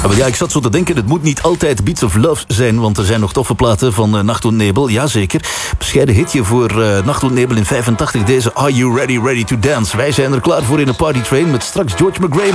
Maar ja, ik zat zo te denken, het moet niet altijd Beats of Love zijn, want er zijn nog toffe platen van Nacht und Nebel. Jazeker. Bescheiden hitje voor Nacht und Nebel in 85. Deze Are You Ready to Dance? Wij zijn er klaar voor in een partytrain met straks George McGrain.